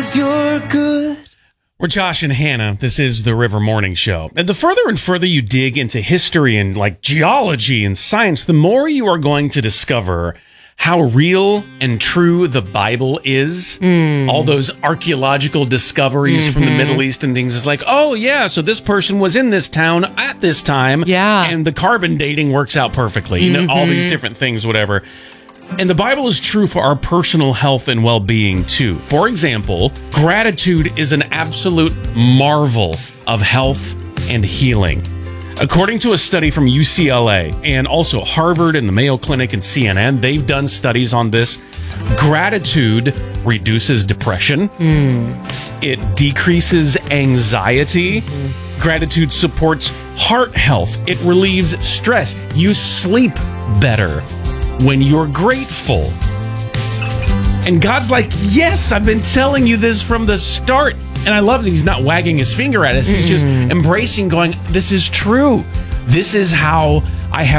'cause you're good. We're Josh and Hannah. This is the River Morning Show. And the further and further you dig into history and like geology and science, the more you are going to discover how real and true the Bible is. All those archaeological discoveries from the Middle East and things. It's like, oh yeah, so this person was in this town at this time. Yeah. And the carbon dating works out perfectly. You know, all these different things, whatever. And the Bible is true for our personal health and well-being, too. For example, gratitude is an absolute marvel of health and healing. According to a study from UCLA and also Harvard and the Mayo Clinic and CNN, they've done studies on this. Gratitude reduces depression. It decreases anxiety. Gratitude supports heart health. It relieves stress. You sleep better when you're grateful. And God's like, yes, I've been telling you this from the start. And I love that he's not wagging his finger at us. He's just embracing, going, this is true. This is how I have